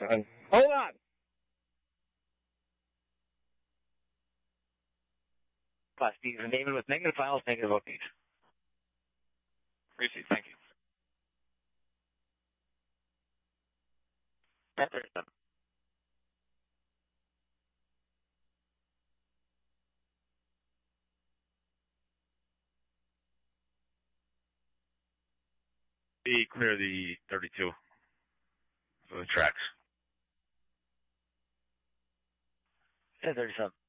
son. Hold on. Class D is enabled with negative files, negative updates. Receive, thank you. 1037. Be clear the 32 for the tracks. 1037.